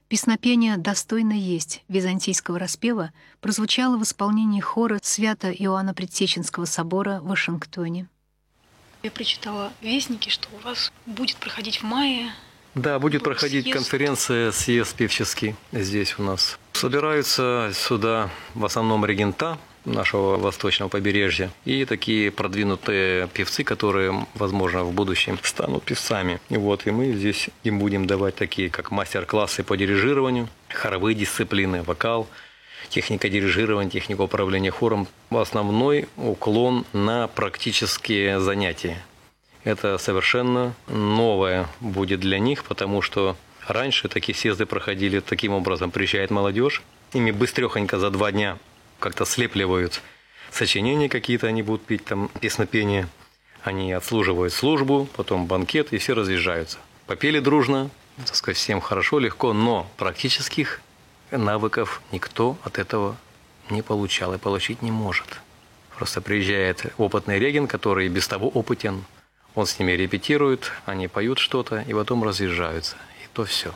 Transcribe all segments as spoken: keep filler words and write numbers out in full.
Песнопение «Достойно есть» византийского распева прозвучало в исполнении хора Свято-Иоанна Предтеченского собора в Вашингтоне. Я прочитала в Вестнике, что у вас будет проходить в мае. Да, будет Был проходить съезд. конференция, съезд певческий здесь у нас. Собираются сюда в основном регента нашего восточного побережья и такие продвинутые певцы, которые, возможно, в будущем станут певцами. И вот, и мы здесь им будем давать такие, как мастер-классы по дирижированию, хоровые дисциплины, вокал, техника дирижирования, техника управления хором. Основной уклон на практические занятия. Это совершенно новое будет для них, потому что раньше такие съезды проходили таким образом. Приезжает молодежь, ими быстрехонько за два дня как-то слепливают сочинения какие-то, они будут петь там песнопения. Они отслуживают службу, потом банкет, и все разъезжаются. Попели дружно, так сказать, всем хорошо, легко, но практических навыков никто от этого не получал и получить не может. Просто приезжает опытный регент, который и без того опытен. Он с ними репетирует, они поют что-то и потом разъезжаются. И то все.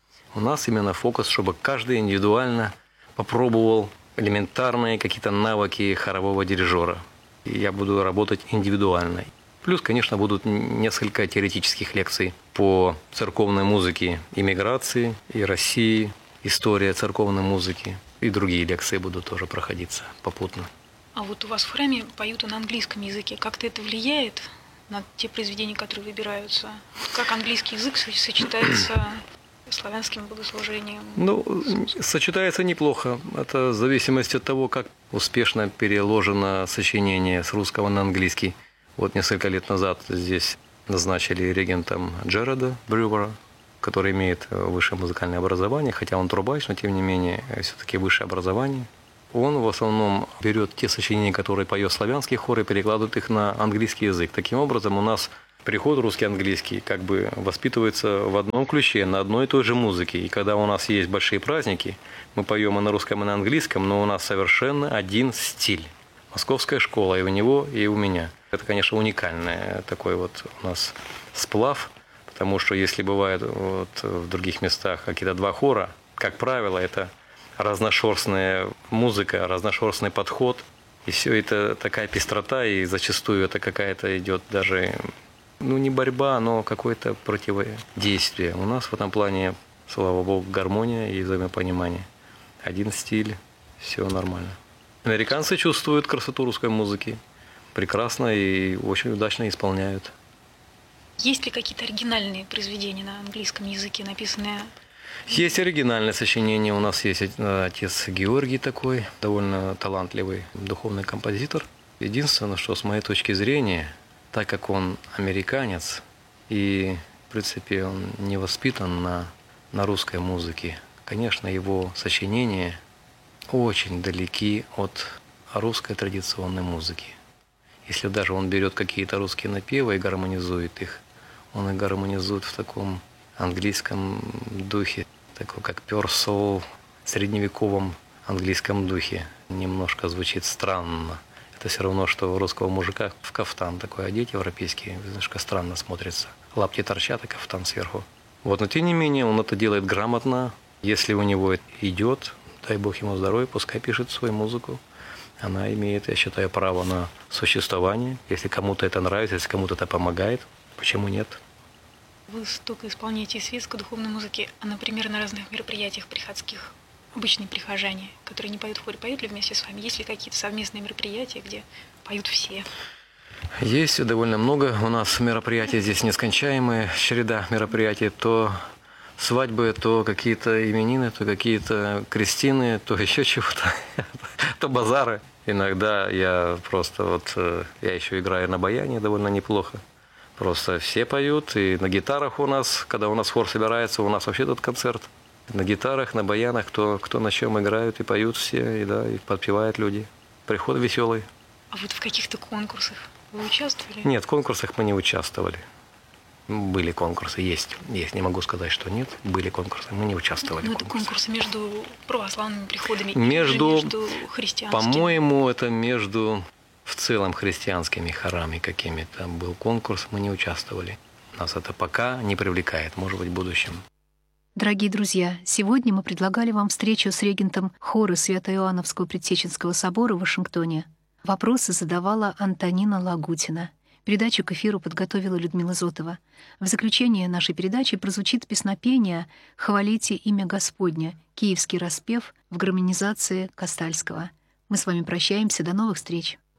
У нас именно фокус, чтобы каждый индивидуально попробовал элементарные какие-то навыки хорового дирижера. И я буду работать индивидуально. Плюс, конечно, будут несколько теоретических лекций по церковной музыке иммиграции и России, история церковной музыки. И другие лекции будут тоже проходиться попутно. А вот у вас в храме поют на английском языке. Как-то это влияет на те произведения, которые выбираются? Как английский язык сочетается с славянским богослужением? Ну, сочетается неплохо. Это в зависимости от того, как успешно переложено сочинение с русского на английский. Вот несколько лет назад здесь назначили регентом Джерарда Брювера, который имеет высшее музыкальное образование, хотя он трубач, но тем не менее все-таки высшее образование. Он в основном берет те сочинения, которые поет славянский хор, и перекладывает их на английский язык. Таким образом, у нас приход русский-английский как бы воспитывается в одном ключе, на одной и той же музыке. И когда у нас есть большие праздники, мы поем и на русском, и на английском, но у нас совершенно один стиль. Московская школа, и у него, и у меня. Это, конечно, уникальный такой вот у нас сплав, потому что если бывает вот в других местах какие-то два хора, как правило, это разношерстная музыка, разношерстный подход. И все это такая пестрота, и зачастую это какая-то идет даже, ну, не борьба, но какое-то противодействие. У нас в этом плане, слава богу, гармония и взаимопонимание. Один стиль, все нормально. Американцы чувствуют красоту русской музыки. Прекрасно и очень удачно исполняют. Есть ли какие-то оригинальные произведения на английском языке, написанные? Есть оригинальное сочинение. У нас есть отец Георгий такой, довольно талантливый духовный композитор. Единственное, что с моей точки зрения, так как он американец, и, в принципе, он не воспитан на, на русской музыке, конечно, его сочинения очень далеки от русской традиционной музыки. Если даже он берет какие-то русские напевы и гармонизует их, он их гармонизует в таком английском духе, такой как pure soul, в средневековом английском духе. Немножко звучит странно. Это все равно, что у русского мужика в кафтан такой одеть европейский, немножко странно смотрится. Лапти торчат, и кафтан сверху. Вот, но тем не менее, он это делает грамотно. Если у него идет, дай бог ему здоровья, пускай пишет свою музыку. Она имеет, я считаю, право на существование. Если кому-то это нравится, если кому-то это помогает, почему нет? Вы столько исполняете светской духовной музыки, а, например, на разных мероприятиях приходских, обычные прихожане, которые не поют в хоре, поют ли вместе с вами? Есть ли какие-то совместные мероприятия, где поют все? Есть довольно много. У нас мероприятия здесь нескончаемые, череда мероприятий. То свадьбы, то какие-то именины, то какие-то крестины, то еще чего-то, то базары. Иногда я просто вот, я еще играю на баяне довольно неплохо. Просто все поют, и на гитарах у нас, когда у нас хор собирается, у нас вообще тут концерт. На гитарах, на баянах, кто, кто на чем играют, и поют все, и, да, и подпевают люди. Приход веселый. А вот в каких-то конкурсах вы участвовали? Нет, в конкурсах мы не участвовали. Были конкурсы, есть. Есть, не могу сказать, что нет. Были конкурсы, мы не участвовали. Ну, в это конкурсах. конкурсы между православными приходами между, или между христианскими? По-моему, это между в целом христианскими хорами какими-то был конкурс, мы не участвовали. Нас это пока не привлекает, может быть, в будущем. Дорогие друзья, сегодня мы предлагали вам встречу с регентом хора Свято-Иоанновского Предтеченского собора в Вашингтоне. Вопросы задавала Антонина Лагутина. Передачу к эфиру подготовила Людмила Зотова. В заключение нашей передачи прозвучит песнопение «Хвалите имя Господня», киевский распев в гармонизации Костальского. Мы с вами прощаемся. До новых встреч.